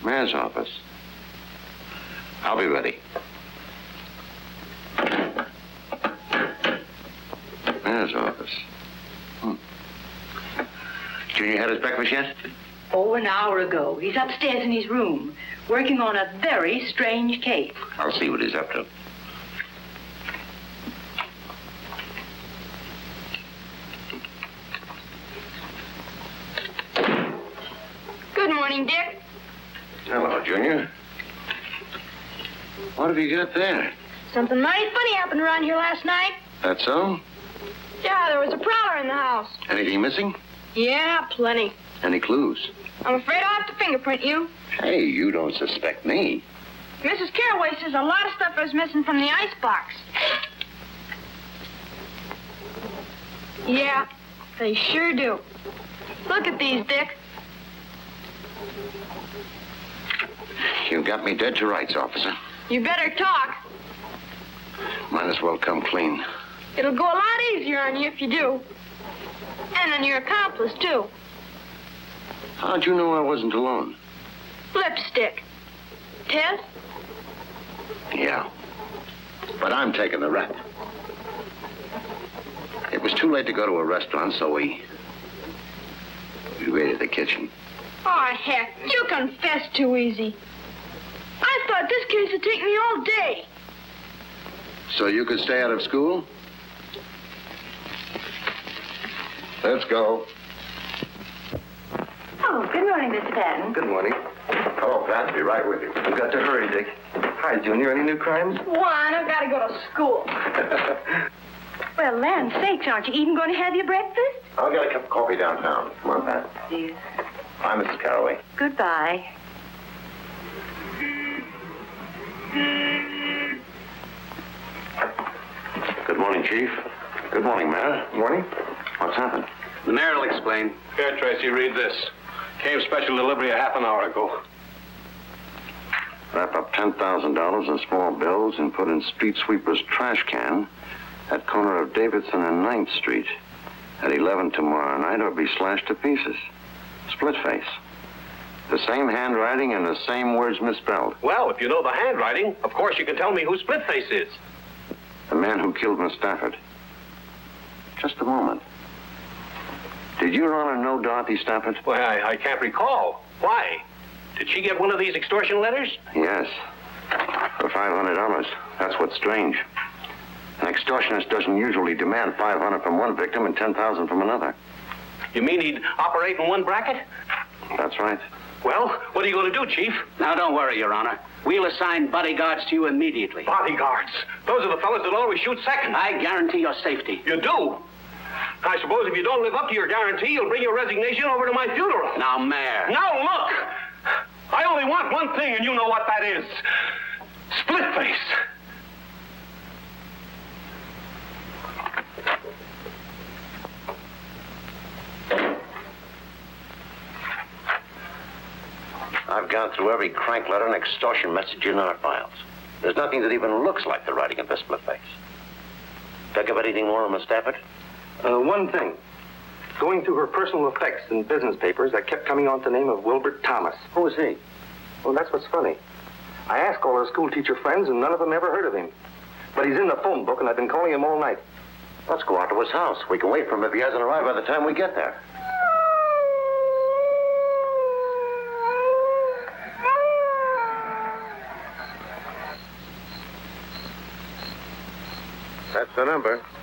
Mayor's office. I'll be ready. Mayor's office. Junior had his breakfast yet? Oh, an hour ago. He's upstairs in his room, working on a very strange case. I'll see what he's up to. Good morning, Dick. Hello, Junior. What have you got there? Something mighty funny happened around here last night. That so? Yeah, there was a prowler in the house. Anything missing? Yeah, plenty. Any clues? I'm afraid I'll have to fingerprint you. Hey, you don't suspect me. Mrs. Caraway says a lot of stuff is missing from the icebox. Yeah, they sure do. Look at these, Dick. You got me dead to rights, officer. You better talk. Might as well come clean. It'll go a lot easier on you if you do. And on your accomplice, too. How'd you know I wasn't alone? Lipstick. Ted? Yeah. But I'm taking the rap. It was too late to go to a restaurant, so we raided the kitchen. Oh, heck, you confess too easy. I thought this case would take me all day. So you could stay out of school? Let's go. Oh, good morning, Mr. Patton. Good morning. Oh, Pat, be right with you. We've got to hurry, Dick. Hi, Junior. Any new crimes? One, I've got to go to school. Well, land sakes, aren't you even going to have your breakfast? I'll get a cup of coffee downtown. Come on, Pat. Yes. Bye, Mrs. Caraway. Goodbye. Good morning, Chief. Good morning, Mayor. Morning. What's happened? The mayor will explain. Here, Tracy, read this. Came special delivery a half an hour ago. Wrap up $10,000 in small bills and put in street sweeper's trash can at corner of Davidson and 9th Street at 11 tomorrow night, or be slashed to pieces. Split face. The same handwriting and the same words misspelled. Well, if you know the handwriting, of course you can tell me who Splitface is. The man who killed Miss Stafford. Just a moment. Did Your Honor know Dorothy Stafford? Well, I can't recall. Why? Did she get one of these extortion letters? Yes. For $500. That's what's strange. An extortionist doesn't usually demand $500 from one victim and $10,000 from another. You mean he'd operate in one bracket? That's right. Well, what are you going to do, Chief? Now, don't worry, Your Honor. We'll assign bodyguards to you immediately. Bodyguards. Those are the fellas that always shoot second. I guarantee your safety. You do? I suppose if you don't live up to your guarantee, you'll bring your resignation over to my funeral. Now, Mayor. Now, look! I only want one thing, and you know what that is. Splitface. I've gone through every crank letter and extortion message in our files. There's nothing that even looks like the writing of this Splitface. Think of anything more on Miss Stafford? One thing. Going through her personal effects and business papers, I kept coming on to the name of Wilbert Thomas. Who is he? Well, that's what's funny. I asked all her school teacher friends, and none of them ever heard of him. But he's in the phone book, and I've been calling him all night. Let's go out to his house. We can wait for him if he hasn't arrived by the time we get there. That's the number.